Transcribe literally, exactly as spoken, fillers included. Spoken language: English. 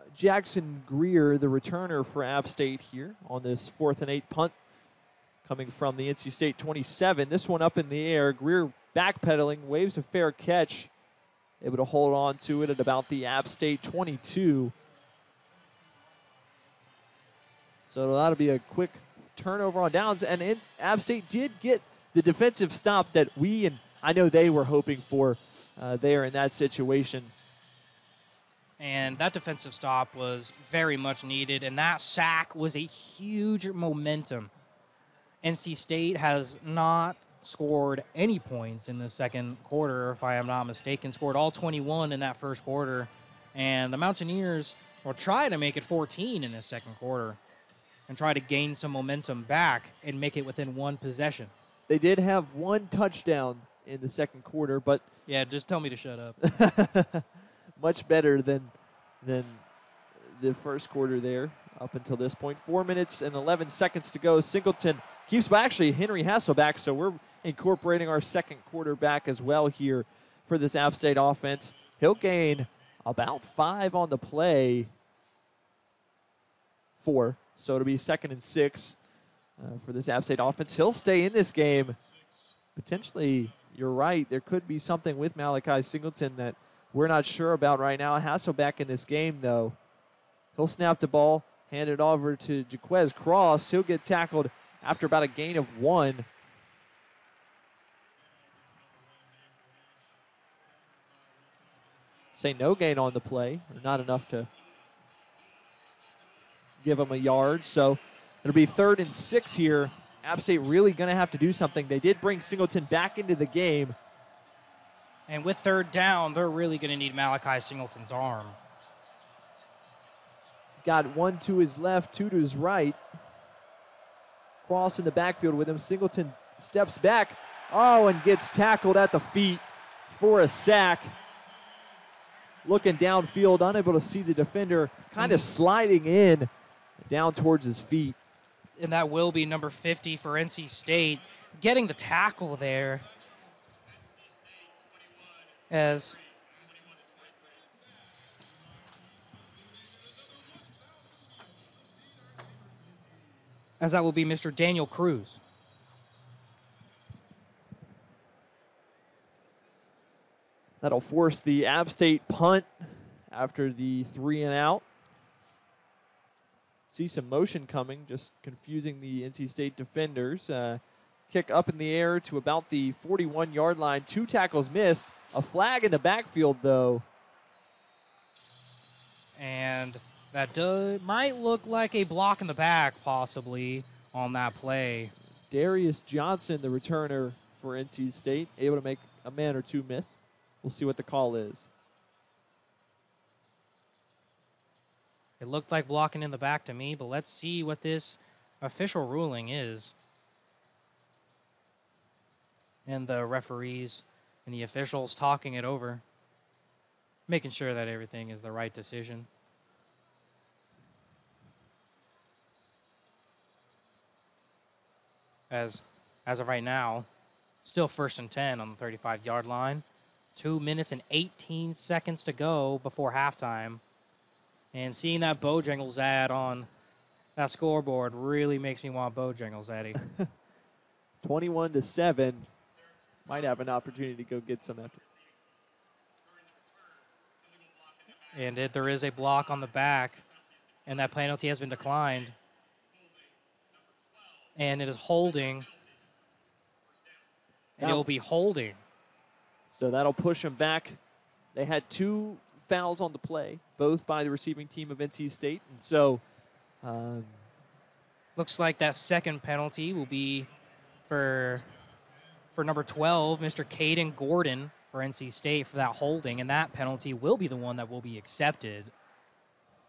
Jackson Greer, the returner for App State here on this fourth and eight punt coming from the N C State twenty-seven. This one up in the air. Greer backpedaling, waves a fair catch, able to hold on to it at about the App State twenty-two. So that'll be a quick turnover on downs. And in, App State did get the defensive stop that we and I know they were hoping for uh, there in that situation. And that defensive stop was very much needed, and that sack was a huge momentum. N C State has not scored any points in the second quarter, if I am not mistaken. Scored all twenty-one in that first quarter. And the Mountaineers will try to make it fourteen in the second quarter and try to gain some momentum back and make it within one possession. They did have one touchdown in the second quarter, but yeah, just tell me to shut up. much better than than the first quarter there up until this point. Four minutes and eleven seconds to go. Singleton keeps, but actually Henry Hasselback, so we're incorporating our second quarterback as well here for this App State offense. He'll gain about five on the play. Four. So it'll be second and six uh, for this App State offense. He'll stay in this game. Potentially, you're right, there could be something with Malachi Singleton that we're not sure about right now. Hasselback in this game, though. He'll snap the ball, hand it over to Jaquez Cross. He'll get tackled after about a gain of one. Say no gain on the play, or not enough to give him a yard. So it'll be third and six here. App State really going to have to do something. They did bring Singleton back into the game. And with third down, they're really going to need Malachi Singleton's arm. He's got one to his left, two to his right. Cross in the backfield with him. Singleton steps back. Oh, and gets tackled at the feet for a sack. Looking downfield, unable to see the defender, kind of sliding in down towards his feet. And that will be number fifty for N C State, getting the tackle there. As as that will be Mister Daniel Cruz. That'll force the App State punt after the three and out. See some motion coming, just confusing the N C State defenders. Uh, kick up in the air to about the forty-one-yard line. Two tackles missed. A flag in the backfield, though. And that do, might look like a block in the back, possibly, on that play. Darius Johnson, the returner for N C State, able to make a man or two miss. We'll see what the call is. It looked like blocking in the back to me, but let's see what this official ruling is. And the referees and the officials talking it over, making sure that everything is the right decision. As, as of right now, still first and ten on the thirty-five-yard line. Two minutes and eighteen seconds to go before halftime. And seeing that Bojangles ad on that scoreboard really makes me want Bojangles, Eddie. twenty-one to seven. Might have an opportunity to go get some after. And it, there is a block on the back, and that penalty has been declined. And it is holding. And it will be holding. So that'll push them back. They had two fouls on the play, both by the receiving team of N C State. And so um, looks like that second penalty will be for for number twelve, Mister Caden Gordon for N C State for that holding, and that penalty will be the one that will be accepted